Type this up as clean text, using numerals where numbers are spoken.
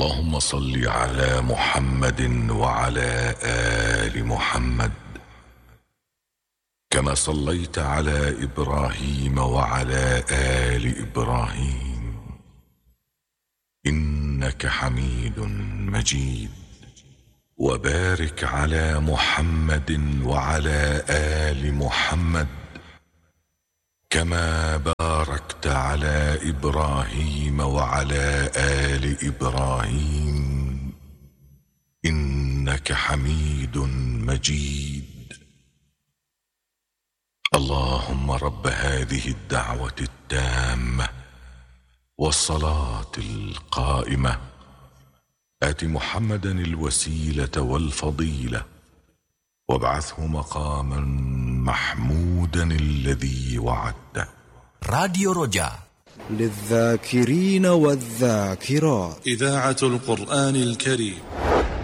اللهم صل على محمد وعلى آل محمد كما صليت على إبراهيم وعلى آل إبراهيم إنك حميد مجيد. وبارك على محمد وعلى آل محمد كما باركت على إبراهيم وعلى آل إبراهيم إنك حميد مجيد. اللهم رب هذه الدعوة التامة والصلاة القائمة آت محمدا الوسيلة والفضيلة وابعثه مقاما محمودا الذي وعدته. راديو رجاء للذاكرين والذاكرات، إذاعة القرآن الكريم.